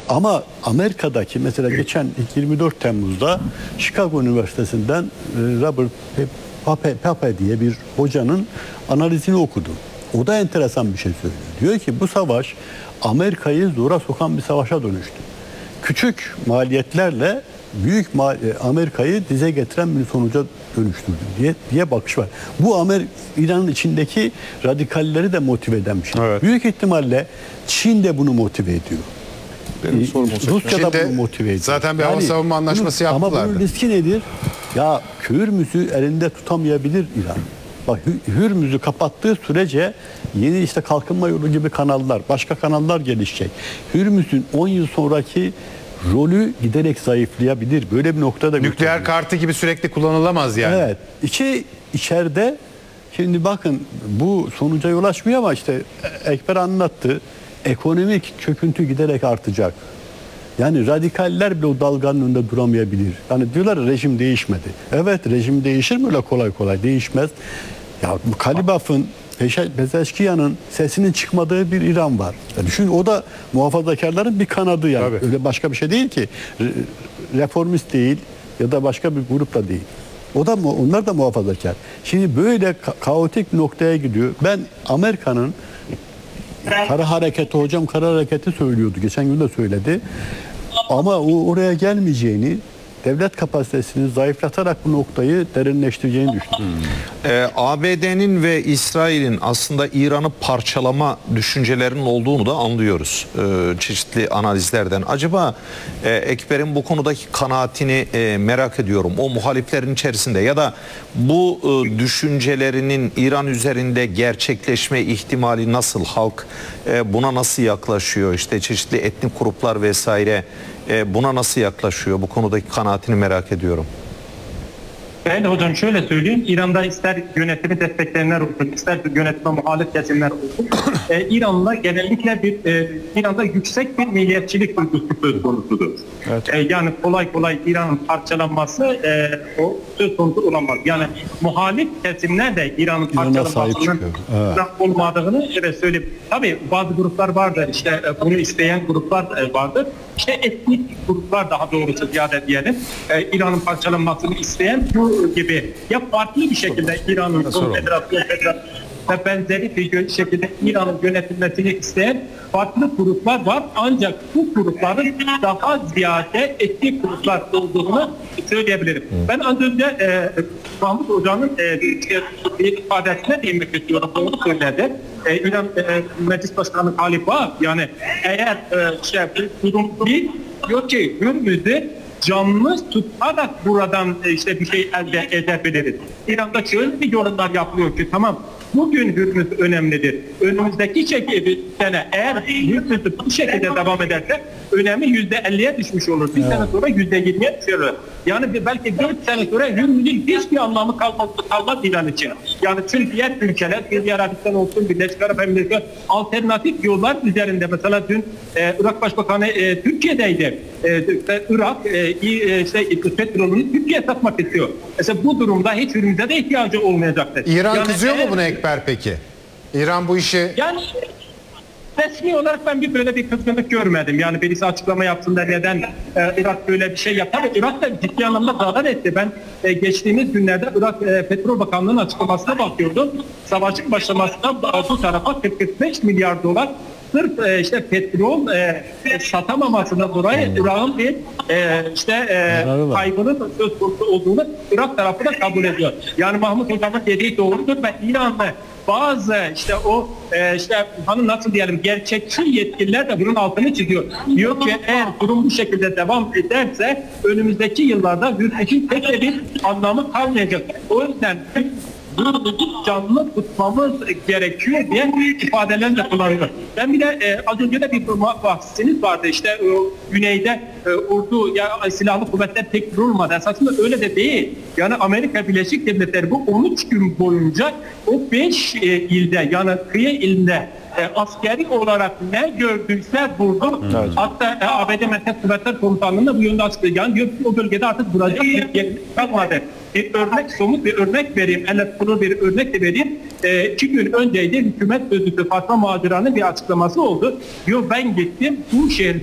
Ama Amerika'daki mesela geçen 24 Temmuz'da Chicago Üniversitesi'nden Robert Pape diye bir hocanın analizini okudum. O da enteresan bir şey söylüyor. Diyor ki bu savaş Amerika'yı zora sokan bir savaşa dönüştü. Küçük maliyetlerle büyük Amerika'yı dize getiren bir sonuca dönüştürdü diye bakış var. Bu İran'ın içindeki radikalleri de motive eden bir şey. Evet. Büyük ihtimalle Çin de bunu motive ediyor. Rusya da bunu motive ediyor. Zaten bir hava savunma anlaşması yaptılar. Ama bunun riski nedir? Ya Hürmüz'ü elinde tutamayabilir İran. Bak Hürmüz'ü kapattığı sürece yeni işte kalkınma yolu gibi kanallar, başka kanallar gelişecek. Hürmüz'ün 10 yıl sonraki rolü giderek zayıflayabilir. Böyle bir noktada Nükleer kartı gibi sürekli kullanılamaz yani. Evet. İçeride şimdi bakın bu sonuca yol açmıyor ama işte Ekber anlattı. Ekonomik çöküntü giderek artacak. Yani radikaller bile o dalganın önünde duramayabilir. Yani diyorlar rejim değişmedi. Evet rejim değişir mi öyle kolay kolay? Değişmez. Ya bu Kalibaf'ın, Pezeşkiyan'ın sesinin çıkmadığı bir İran var. Ya düşün o da muhafazakarların bir kanadı yani. Tabii. Öyle başka bir şey değil ki. Reformist değil ya da başka bir grup da değil. Onlar da muhafazakar. Şimdi böyle kaotik bir noktaya gidiyor. Ben Amerika'nın kara hareketi, hocam kara hareketi söylüyordu. Geçen gün de söyledi. Ama oraya gelmeyeceğini, devlet kapasitesini zayıflatarak bu noktayı derinleştireceğini düşünüyorum. ABD'nin ve İsrail'in aslında İran'ı parçalama düşüncelerinin olduğunu da anlıyoruz çeşitli analizlerden. Acaba Ekber'in bu konudaki kanaatini merak ediyorum. O muhaliflerin içerisinde ya da bu düşüncelerinin İran üzerinde gerçekleşme ihtimali nasıl? Halk buna nasıl yaklaşıyor? İşte çeşitli etnik gruplar vesaire buna nasıl yaklaşıyor? Bu konudaki kanaatini merak ediyorum. Ben de hocam şöyle söyleyeyim. İran'da ister yönetimi destekleyenler olsun, ister yönetime muhalif kesimler olsun. İran'da genellikle İran'da yüksek bir milliyetçilik duygusu söz konusudur. Evet. Yani kolay kolay İran'ın parçalanması o söz konusu olamaz. Yani muhalif kesimler de İran'ın parçalanmasının olmadığını söyleyeyim. Tabii bazı gruplar vardır. İşte bunu isteyen gruplar vardır. İşte etnik gruplar daha doğrusu ziyade diyelim. İran'ın parçalanmasını isteyen bu gibi ya farklı bir şekilde İran'ın konfederasyon ve benzeri bir şekilde İran'ın yönetilmesini isteyen farklı gruplar var. Ancak bu grupların daha ziyade etnik gruplar olduğunu söyleyebilirim. Ben az önce Mahmut Hoca'nın bir ifadesine değinmek istiyorum. Onu söyledi. İran Meclis Başkanı Kalibaf yani eğer durum değil diyor ki Hürmüz'ü canlı tutarak buradan işte bir şey elde edebiliriz. İran'da şöyle bir yorumlar yapılıyor ki tamam bugün Hürmüz önemlidir. Önümüzdeki sene eğer Hürmüz bu şekilde devam ederse önemi %50'ye düşmüş olur. Bir sene sonra %20'ye düşer. Yani belki 4 sene sonra Hürmüz'ün hiçbir anlamı kalmaz İran için. Yani çünkü diğer ülkeler, Suudi Arabistan olsun, Birleşik Arap Emirlikleri alternatif yollar üzerinde. Mesela dün Irak Başbakanı Türkiye'deydi. Irak petrolünü Türkiye'ye satmak istiyor. Mesela bu durumda hiç Hürmüz'e de ihtiyacı olmayacaktır. İran yani kızıyor mu buna Ekber peki? İran bu işi... Yani resmi olarak ben böyle bir kızgınlık görmedim. Yani birisi açıklama yapsın da neden Irak böyle bir şey yapar. Irak da ciddi anlamda zarar etti. Ben geçtiğimiz günlerde Irak Petrol Bakanlığı'nın açıklamasına bakıyordum. Savaşın başlamasında bu tarafa 45 milyar dolar sırf işte petrol satamamasından dolayı Irak'ın bir kaybının söz konusu olduğunu Irak tarafı da kabul ediyor. Yani Mahmut Hocam'ın dediği doğrudur ve İran'da bazı hani nasıl diyelim gerçekçi yetkililer de bunun altını çiziyor. Diyor ki eğer durum bu şekilde devam ederse önümüzdeki yıllarda Hürmüz'ün pek de bir anlamı kalmayacak. O yüzden canlı tutmamız gerekiyor diye ifadeler de kullanıyor. Ben bir de az önce de bir bahsiniz vardı işte güneyde ordu ya silahlı kuvvetler tek durulmadı. Esasında öyle de değil. Yani Amerika Birleşik Devletleri bu 13 gün boyunca o 5 ilde yani kıyı ilinde askeri olarak ne gördüyse vurdu. Evet. Hatta ABD Merkez Kuvvetler Komutanlığı'nda bu yönde açıkladı. Yani diyor ki o bölgede artık duracak bir yer kalmadı. Bir örnek, somut bir örnek vereyim. Bunu bir örnek de vereyim. 2 gün önceydi hükümet sözcüsü Fatma Macera'nın bir açıklaması oldu. Diyor ben gittim bu şehirde